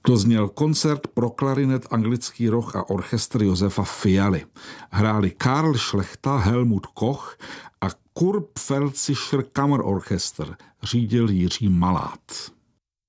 To zněl koncert pro klarinet, anglický roh a orchestr Josefa Fialy. Hráli Karl Šlechta, Helmut Koch a Kurpfeldzischer Kammerorchester. Řídil Jiří Malát.